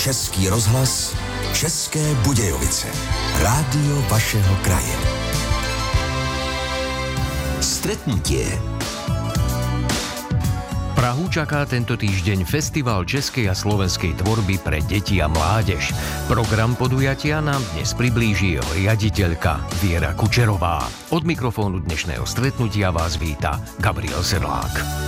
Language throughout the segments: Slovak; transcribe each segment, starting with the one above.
Český rozhlas, České Budějovice. Rádio vašeho kraje. Stretnutie. Prahu čaká tento týždeň Festival českej a slovenskej tvorby pre deti a mládež. Program podujatia nám dnes priblíži jeho riaditeľka Viera Kučerová. Od mikrofónu dnešného stretnutia vás víta Gabriel Sedlák.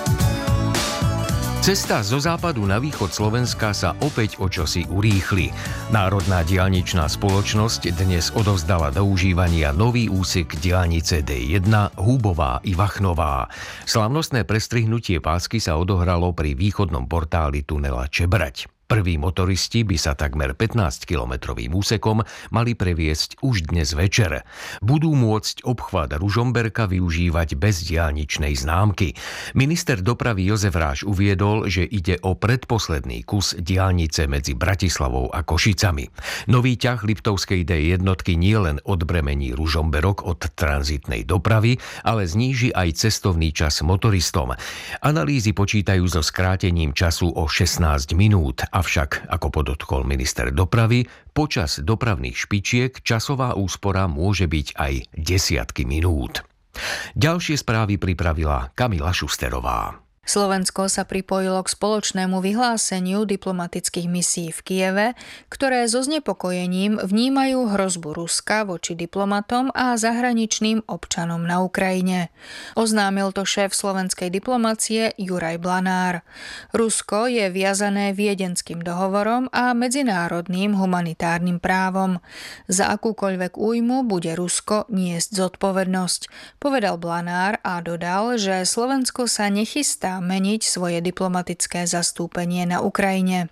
Cesta zo západu na východ Slovenska sa opäť o čosi urýchli. Národná diaľničná spoločnosť dnes odovzdala do užívania nový úsek diaľnice D1 Húbová-Ivachnová. Slávnostné prestrihnutie pásky sa odohralo pri východnom portáli tunela Čebrať. Prví motoristi by sa takmer 15-kilometrovým úsekom mali previesť už dnes večer. Budú môcť obchvat Ružomberka využívať bez diaľničnej známky. Minister dopravy Jozef Ráš uviedol, že ide o predposledný kus diaľnice medzi Bratislavou a Košicami. Nový ťah Liptovskej D1 nielen odbremení Ružomberok od tranzitnej dopravy, ale zníži aj cestovný čas motoristom. Analýzy počítajú so skrátením času o 16 minút. Avšak, ako podotkol minister dopravy, počas dopravných špičiek časová úspora môže byť aj desiatky minút. Ďalšie správy pripravila Kamila Šusterová. Slovensko sa pripojilo k spoločnému vyhláseniu diplomatických misií v Kyjeve, ktoré so znepokojením vnímajú hrozbu Ruska voči diplomatom a zahraničným občanom na Ukrajine. Oznámil to šéf slovenskej diplomacie Juraj Blanár. Rusko je viazané Viedenským dohovorom a medzinárodným humanitárnym právom. Za akúkoľvek újmu bude Rusko niesť zodpovednosť, povedal Blanár a dodal, že Slovensko sa nechystá meniť svoje diplomatické zastúpenie na Ukrajine.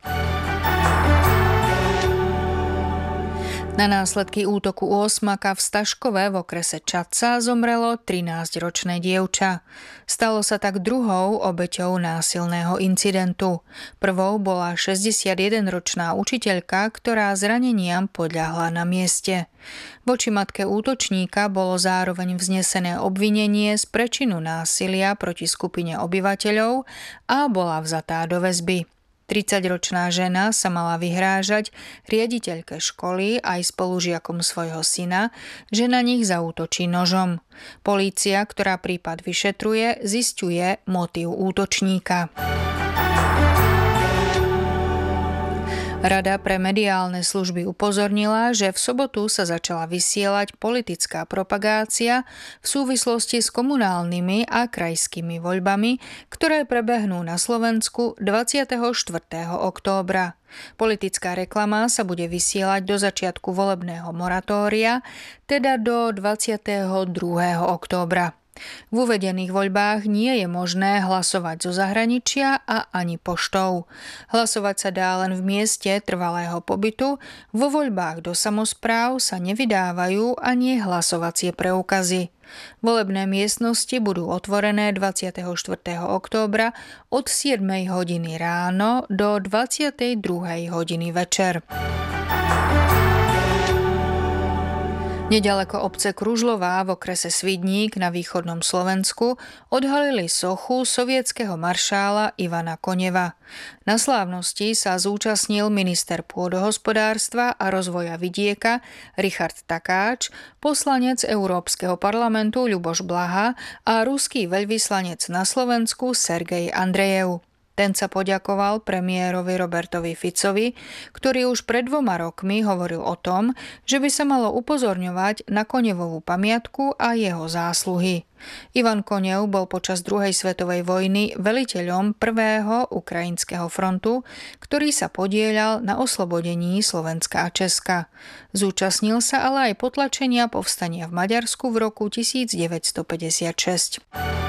Na následky útoku u osmaka v Staškove v okrese Čadca zomrelo 13-ročné dievča. Stalo sa tak druhou obeťou násilného incidentu. Prvou bola 61-ročná učiteľka, ktorá zraneniam podľahla na mieste. Voči matke útočníka bolo zároveň vznesené obvinenie z prečinu násilia proti skupine obyvateľov a bola vzatá do väzby. 30-ročná žena sa mala vyhrážať riaditeľke školy aj spolužiakom svojho syna, že na nich zaútočí nožom. Polícia, ktorá prípad vyšetruje, zisťuje motív útočníka. Rada pre mediálne služby upozornila, že v sobotu sa začala vysielať politická propagácia v súvislosti s komunálnymi a krajskými voľbami, ktoré prebehnú na Slovensku 24. októbra. Politická reklama sa bude vysielať do začiatku volebného moratória, teda do 22. októbra. V uvedených voľbách nie je možné hlasovať zo zahraničia a ani poštou. Hlasovať sa dá len v mieste trvalého pobytu, vo voľbách do samospráv sa nevydávajú ani hlasovacie preukazy. Volebné miestnosti budú otvorené 24. októbra od 7 hodiny ráno do 22. hodiny večer. Nedaleko obce Kružlová v okrese Svidník na východnom Slovensku odhalili sochu sovietskeho maršála Ivana Koneva. Na slávnosti sa zúčastnil minister pôdohospodárstva a rozvoja vidieka Richard Takáč, poslanec Európskeho parlamentu Ľuboš Blaha a ruský veľvyslanec na Slovensku Sergej Andrejev. Ten sa poďakoval premiérovi Robertovi Ficovi, ktorý už pred 2 rokmi hovoril o tom, že by sa malo upozorňovať na Konevovú pamiatku a jeho zásluhy. Ivan Konev bol počas druhej svetovej vojny veliteľom prvého ukrajinského frontu, ktorý sa podieľal na oslobodení Slovenska a Česka. Zúčastnil sa ale aj potlačenia povstania v Maďarsku v roku 1956.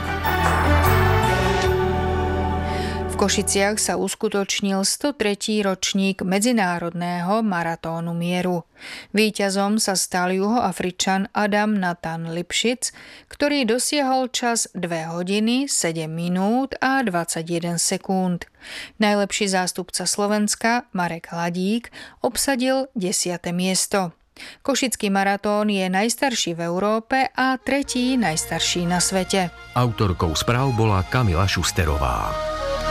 V Košiciach sa uskutočnil 103. ročník Medzinárodného maratónu mieru. Víťazom sa stal Juhoafričan Adam Nathan Lipšic, ktorý dosiahol čas 2 hodiny, 7 minút a 21 sekúnd. Najlepší zástupca Slovenska, Marek Hladík, obsadil 10. miesto. Košický maratón je najstarší v Európe a 3. najstarší na svete. Autorkou správ bola Kamila Šusterová.